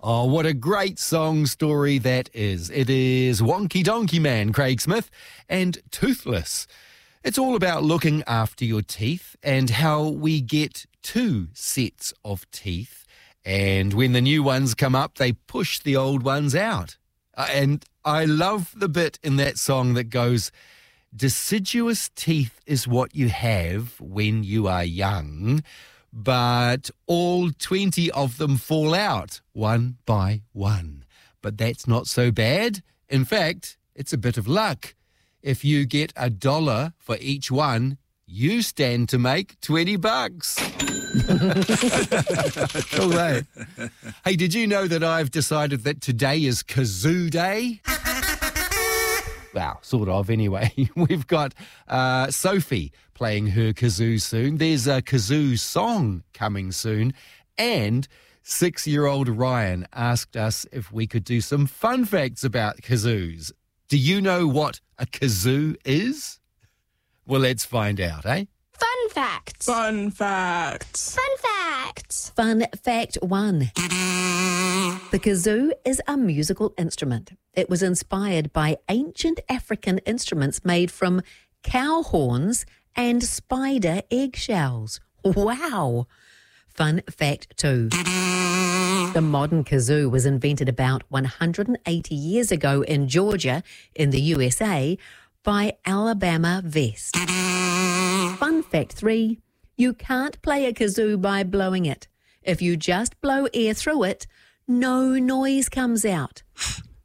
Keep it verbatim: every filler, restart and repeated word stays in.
Oh, what a great song story that is. It is Wonky Donkey Man, Craig Smith, and Toothless. It's all about looking after your teeth and how we get two sets of teeth. And when the new ones come up, they push the old ones out. Uh, and I love the bit in that song that goes, deciduous teeth is what you have when you are young, but all twenty of them fall out one by one. But that's not so bad. In fact, it's a bit of luck. If you get a dollar for each one, you stand to make twenty bucks. Cool, eh? Hey, did you know that I've decided that today is Kazoo Day? Well, sort of, anyway. We've got uh, Sophie playing her kazoo soon. There's a kazoo song coming soon. And six-year-old Ryan asked us if we could do some fun facts about kazoos. Do you know what a kazoo is? Well, let's find out, eh? Fun facts. Fun facts. Fun facts. Fun fact one. The kazoo is a musical instrument. It was inspired by ancient African instruments made from cow horns and spider eggshells. Wow! Fun fact two. The modern kazoo was invented about one hundred eighty years ago in Georgia, in the U S A, by Alabama Vest. Fun fact three. You can't play a kazoo by blowing it. If you just blow air through it, no noise comes out.